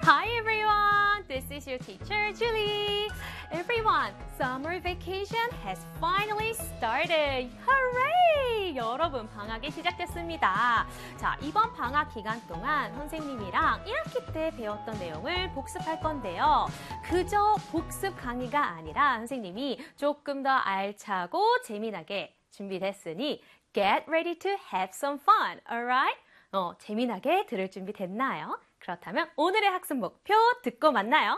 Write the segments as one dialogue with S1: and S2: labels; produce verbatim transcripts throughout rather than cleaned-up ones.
S1: Hi everyone, this is your teacher Julie. Everyone, summer vacation has finally started. Hooray! 여러분, 방학이 시작됐습니다. 자, 이번 방학 기간 동안 선생님이랑 일 학기 때 배웠던 내용을 복습할 건데요. 그저 복습 강의가 아니라 선생님이 조금 더 알차고 재미나게 준비됐으니 get ready to have some fun, alright? 어, 재미나게 들을 준비 됐나요? 그렇다면 오늘의 학습 목표 듣고 만나요.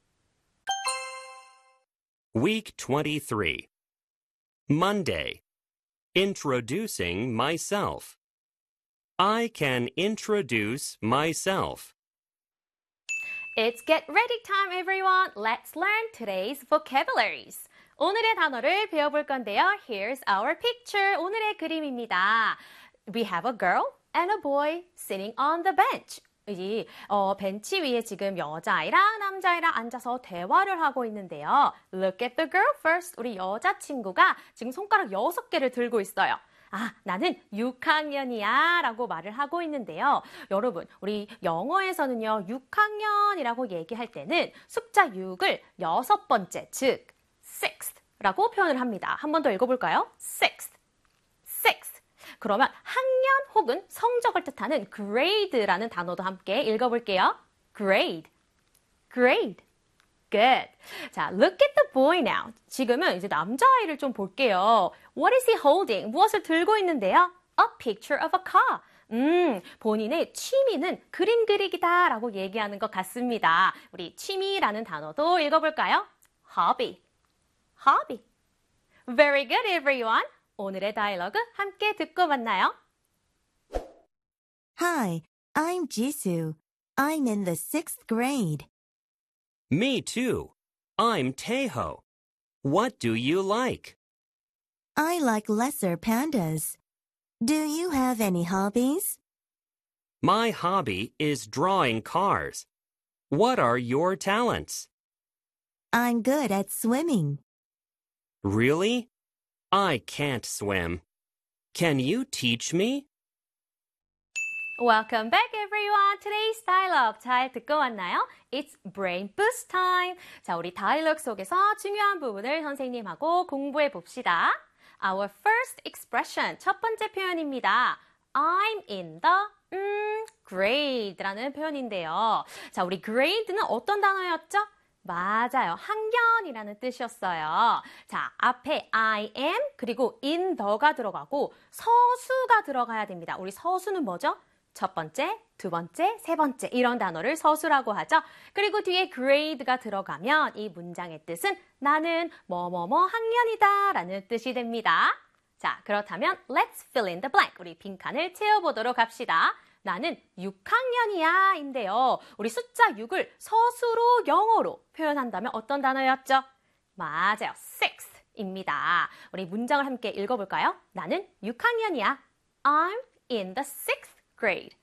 S2: Week twenty-three. Monday. Introducing myself. I can introduce myself.
S1: It's get ready time, everyone. Let's learn today's vocabularies. 오늘의 단어를 배워볼 건데요. Here's our picture. 오늘의 그림입니다. We have a girl and a boy sitting on the bench. 이 어, 벤치 위에 지금 여자아이랑 남자아이랑 앉아서 대화를 하고 있는데요. Look at the girl first. 우리 여자친구가 지금 손가락 여섯 개를 들고 있어요. 아, 나는 육 학년이야 라고 말을 하고 있는데요. 여러분, 우리 영어에서는요, 육 학년이라고 얘기할 때는 숫자 육을 여섯 번째, 즉 sixth 라고 표현을 합니다. 한 번 더 읽어볼까요? sixth, sixth. 그러면 학년 혹은 성적을 뜻하는 grade라는 단어도 함께 읽어볼게요. grade, grade. Good. 자, look at the boy now. 지금은 이제 남자아이를 좀 볼게요. What is he holding? 무엇을 들고 있는데요? A picture of a car. 음, 본인의 취미는 그림 그리기다 라고 얘기하는 것 같습니다. 우리 취미라는 단어도 읽어볼까요? hobby, hobby. Very good, everyone. 오늘의 다이alogue 함께 듣고 만나요.
S3: Hi, I'm Jisoo. I'm in the sixth grade.
S2: Me too. I'm Taeho. What do you like?
S3: I like lesser pandas. Do you have any hobbies?
S2: My hobby is drawing cars. What are your talents?
S3: I'm good at swimming.
S2: Really? I can't swim. Can you teach me?
S1: Welcome back, everyone. Today's dialogue 잘 듣고 왔나요? It's brain boost time. 자, 우리 다이alogue 속에서 중요한 부분을 선생님하고 공부해 봅시다. Our first expression, 첫 번째 표현입니다. I'm in the 음, grade라는 표현인데요. 자, 우리 grade는 어떤 단어였죠? 맞아요. 학년이라는 뜻이었어요. 자, 앞에 I am 그리고 in the가 들어가고 서수가 들어가야 됩니다. 우리 서수는 뭐죠? 첫 번째, 두 번째, 세 번째 이런 단어를 서수라고 하죠. 그리고 뒤에 grade가 들어가면 이 문장의 뜻은 나는 뭐뭐뭐 학년이다 라는 뜻이 됩니다. 자, 그렇다면 let's fill in the blank. 우리 빈칸을 채워보도록 합시다. 나는 육 학년이야 인데요. 우리 숫자 육을 서수로 영어로 표현한다면 어떤 단어였죠? 맞아요. sixth입니다. 우리 문장을 함께 읽어볼까요? 나는 육 학년이야. I'm in the sixth grade.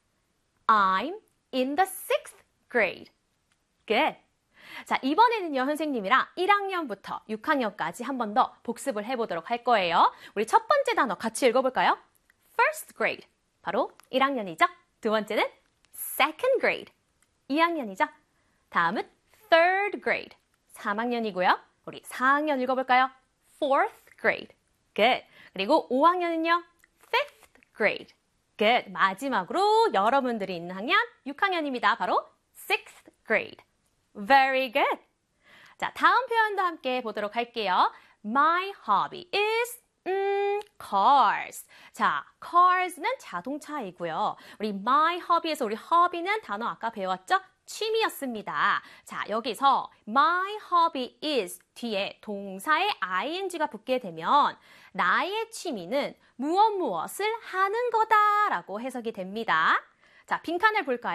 S1: I'm in the sixth grade. Good. 자, 이번에는요, 선생님이랑 일 학년부터 육 학년까지 한 번 더 복습을 해보도록 할 거예요. 우리 첫 번째 단어 같이 읽어볼까요? First grade. 바로 일 학년이죠. 두 번째는 second grade, 이 학년이죠. 다음은 third grade, 삼 학년이고요. 우리 사 학년 읽어볼까요? fourth grade, good. 그리고 오 학년은요, fifth grade, good. 마지막으로 여러분들이 있는 학년, 육 학년입니다. 바로 sixth grade, very good. 자, 다음 표현도 함께 보도록 할게요. My hobby is 음, cars. 자, cars는 자동차이고요. 우리 my hobby에서 우리 hobby는 단어 아까 배웠죠? 취미였습니다. 자, 여기서 my hobby is 뒤에 동사에 ing가 붙게 되면 나의 취미는 무엇 무엇을 하는 거다라고 해석이 됩니다. 자, 빈칸을 볼까요?